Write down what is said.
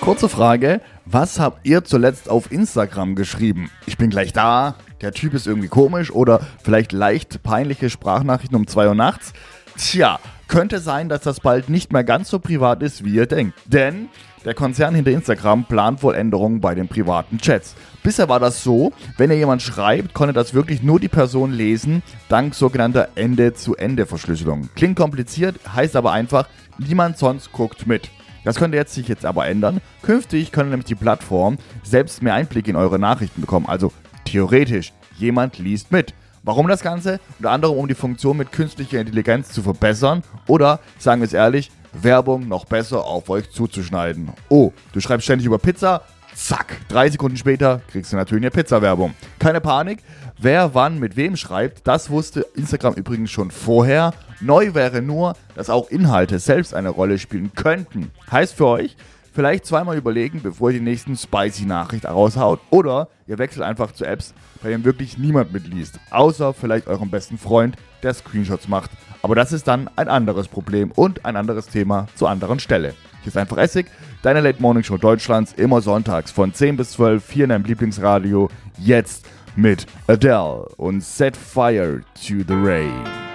Kurze Frage, was habt ihr zuletzt auf Instagram geschrieben? Ich bin gleich da, der Typ ist irgendwie komisch oder vielleicht leicht peinliche Sprachnachrichten um 2 Uhr nachts? Tja, könnte sein, dass das bald nicht mehr ganz so privat ist, wie ihr denkt. Denn der Konzern hinter Instagram plant wohl Änderungen bei den privaten Chats. Bisher war das so, wenn ihr jemand schreibt, konnte das wirklich nur die Person lesen, dank sogenannter Ende-zu-Ende-Verschlüsselung. Klingt kompliziert, heißt aber einfach, niemand sonst guckt mit. Das könnte sich jetzt aber ändern. Künftig können nämlich die Plattformen selbst mehr Einblick in eure Nachrichten bekommen. Also theoretisch, jemand liest mit. Warum das Ganze? Unter anderem, um die Funktion mit künstlicher Intelligenz zu verbessern oder, sagen wir es ehrlich, Werbung noch besser auf euch zuzuschneiden. Oh, du schreibst ständig über Pizza? Zack, 3 Sekunden später kriegst du natürlich eine Pizza-Werbung. Keine Panik, wer wann mit wem schreibt, das wusste Instagram übrigens schon vorher. Neu wäre nur, dass auch Inhalte selbst eine Rolle spielen könnten. Heißt für euch, vielleicht zweimal überlegen, bevor ihr die nächsten spicy Nachricht raushaut. Oder ihr wechselt einfach zu Apps, bei denen wirklich niemand mitliest. Außer vielleicht eurem besten Freund, der Screenshots macht. Aber das ist dann ein anderes Problem und ein anderes Thema zur anderen Stelle. Hier ist einfach Essig, deine Late Morning Show Deutschlands, immer sonntags von 10 bis 12 hier in deinem Lieblingsradio. Jetzt mit Adele und Set Fire to the Rain.